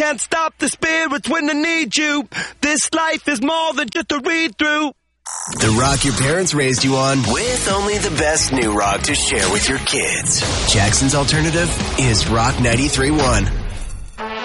can't stop the spirits when they need you. This life is more than just a read-through. The rock your parents raised you on, with only the best new rock to share with your kids. Jackson's alternative is Rock 93.1.